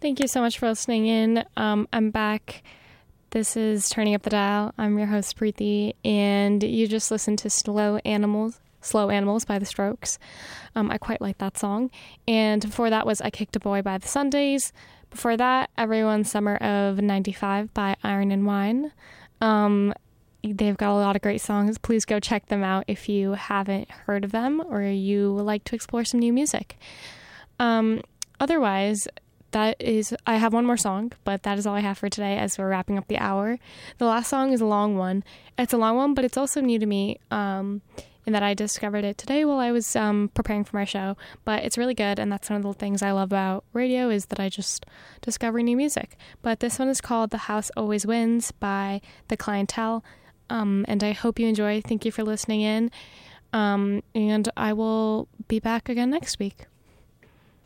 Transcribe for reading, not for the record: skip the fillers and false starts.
Thank you so much for listening in. I'm back. This is Turning Up the Dial. I'm your host, Preeti, and you just listened to Slow Animals by The Strokes. I quite like that song. And before that was I Kicked a Boy by The Sundays. Before that, Everyone's Summer of 95 by Iron and Wine. They've got a lot of great songs. Please go check them out if you haven't heard of them or you would like to explore some new music. Otherwise, I have one more song, but that is all I have for today as we're wrapping up the hour. The last song is a long one. It's a long one, but it's also new to me, in that I discovered it today while I was preparing for my show. But it's really good, and that's one of the things I love about radio is that I just discover new music. But this one is called The House Always Wins by The Clientele, and I hope you enjoy. Thank you for listening in, and I will be back again next week.